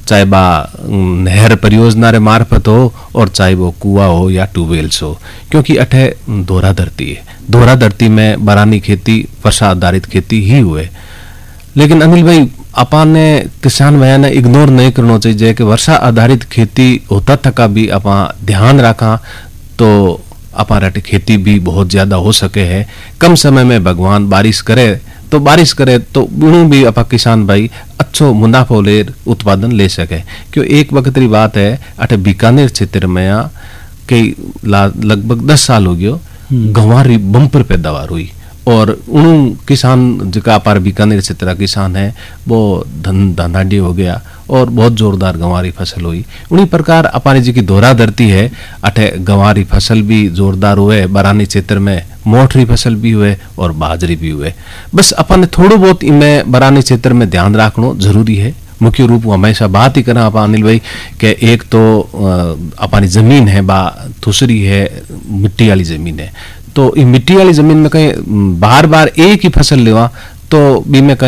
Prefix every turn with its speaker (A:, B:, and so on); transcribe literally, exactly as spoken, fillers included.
A: चाहे बा नहर परियोजना रे मार्फत हो और चाहे वो कुआ हो या ट्यूबवेल्स हो, क्योंकि अठे दोहरा धरती है। दोहरा धरती में बरानी खेती वर्षा आधारित खेती ही हुए। लेकिन अनिल भाई अपन ने किसान भाई ने इग्नोर नहीं करना चाहिए कि वर्षा आधारित खेती होता थका भी अपन ध्यान रखा तो अपन रटे खेती भी बहुत ज्यादा हो सके है। कम समय में भगवान बारिश करे तो बारिश करे तो उन्हों भी अपन किसान भाई अच्छो मुनाफो ले उत्पादन ले सके। क्यों एक वक्त री बात है अटे बीकानेर क्षेत्र में आ कई लगभग दस साल हो गयो गंवारी बम्पर पैदावार हुई और उन किसान जिका पार बीकानेर क्षेत्र किसान है वो धन धनाढ़ी हो गया और बहुत जोरदार गंवारी फसल हुई। उन्हीं प्रकार अपारी जी की दोहरा धरती है अठे गंवारी फसल भी जोरदार हुए, बरानी क्षेत्र में मोटरी फसल भी हुए और बाजरी भी हुए। बस अपन ने थोड़ा बहुत इनमें बरानी क्षेत्र में ध्यान रखना जरूरी है। मुख्य रूप हमेशा बात ही करा अपा अनिल भाई के एक तो अपनी जमीन है बा, दूसरी है मिट्टी वाली जमीन है। तो ये मिट्टी वाली जमीन में कहीं बार बार एक ही फसल लेवा तो भी में कहीं